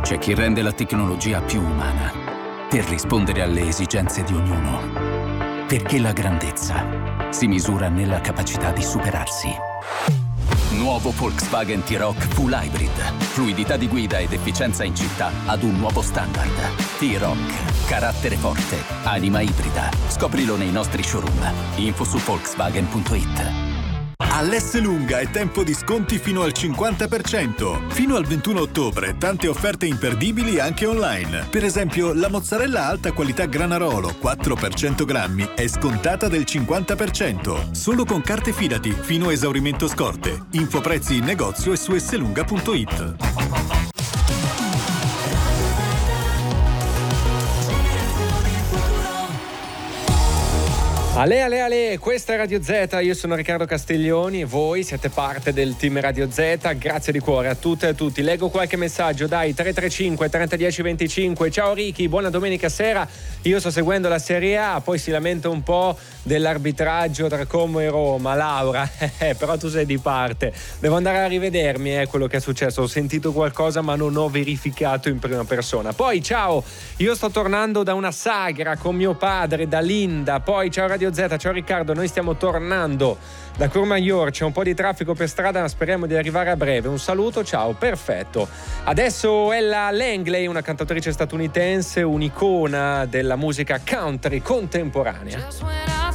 C'è chi rende la tecnologia più umana per rispondere alle esigenze di ognuno. Perché la grandezza si misura nella capacità di superarsi. Nuovo Volkswagen T-Roc Full Hybrid. Fluidità di guida ed efficienza in città ad un nuovo standard. T-Roc. Carattere forte. Anima ibrida. Scoprilo nei nostri showroom. Info su Volkswagen.it. All'Esselunga è tempo di sconti fino al 50%. Fino al 21 ottobre tante offerte imperdibili anche online. Per esempio la mozzarella alta qualità Granarolo 4 per 100 grammi è scontata del 50%. Solo con carte Fidati fino a esaurimento scorte. Info prezzi in negozio e su esselunga.it. Ale, questa è Radio Z, io sono Riccardo Castiglioni e voi siete parte del team Radio Z, grazie di cuore a tutte e a tutti. Leggo qualche messaggio, dai, 335 3010 25, ciao Ricky, buona domenica sera, io sto seguendo la Serie A, poi si lamenta un po' dell'arbitraggio tra Como e Roma, Laura, però tu sei di parte, devo andare a rivedermi quello che è successo, ho sentito qualcosa ma non ho verificato in prima persona. Poi ciao, io sto tornando da una sagra con mio padre, da Linda, poi ciao Radio Z, ciao Riccardo, noi stiamo tornando da Courmayeur, c'è un po' di traffico per strada ma speriamo di arrivare a breve, un saluto, ciao, perfetto. Adesso Ella Langley, una cantatrice statunitense, un'icona della musica country contemporanea.